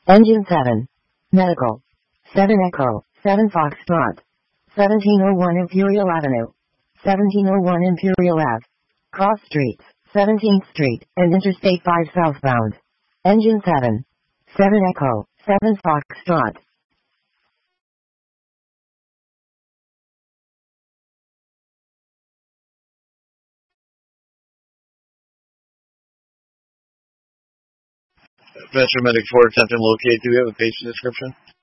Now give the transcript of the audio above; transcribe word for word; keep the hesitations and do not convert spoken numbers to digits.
Engine seven. Medical. seven Echo. seven Foxtrot. seventeen oh one Imperial Avenue. seventeen oh one Imperial Ave. Cross Streets. seventeenth Street and Interstate five southbound. Engine seven. seven Echo. seven Foxtrot. Metro Medic four, attempt and locate. Do we have a patient description?